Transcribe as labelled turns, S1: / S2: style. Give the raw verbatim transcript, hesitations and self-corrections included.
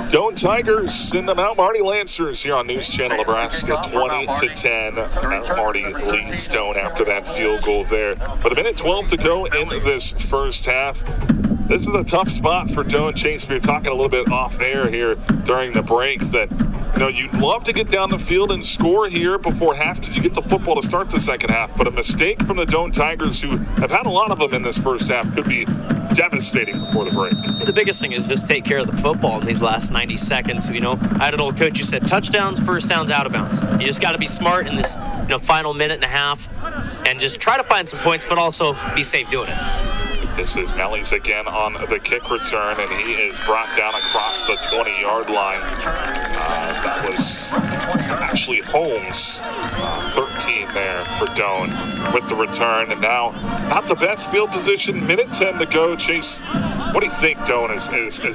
S1: Doane Tigers in the Mount Marty Lancers here on News Channel Nebraska, twenty to ten. Mount Marty leads Doane after that field goal there. With a minute twelve to go in this first half. This is a tough spot for Doane. Chase, we were talking a little bit off air here during the break that, you know, you'd love to get down the field and score here before half because you get the football to start the second half. But a mistake from the Doane Tigers, who have had a lot of them in this first half, could be devastating before the break.
S2: The biggest thing is just take care of the football in these last ninety seconds. You know, I had an old coach who said touchdowns, first downs, out of bounds. You just got to be smart in this, you know, final minute and a half and just try to find some points, but also be safe doing it.
S1: This is Mellies again on the kick return, and he is brought down across the twenty-yard line. Uh, that was actually Holmes, uh, thirteen there for Doane with the return. And now, not the best field position, minute ten to go. Chase, what do you think Doane is, is, is